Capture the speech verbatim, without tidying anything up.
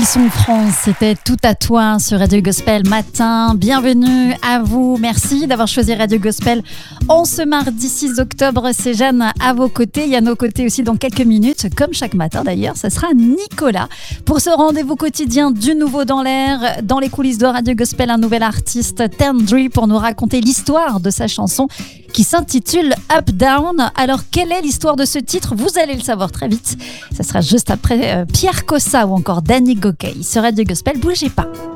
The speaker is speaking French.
Hérisson France, c'était tout à toi sur Radio Gospel Matin. Bienvenue à vous. Merci d'avoir choisi Radio Gospel en ce mardi six octobre. C'est Jeanne à vos côtés. Il y a nos côtés aussi dans quelques minutes, comme chaque matin d'ailleurs. Ce sera Nicolas pour ce rendez-vous quotidien du nouveau dans l'air. Dans les coulisses de Radio Gospel, un nouvel artiste, Tendry, pour nous raconter l'histoire de sa chanson qui s'intitule Up Down. Alors, quelle est l'histoire de ce titre? Vous allez le savoir très vite. Ça sera juste après euh, Pierre Cossa ou encore Danny Gokey sur Radio Gospel. Bougez pas.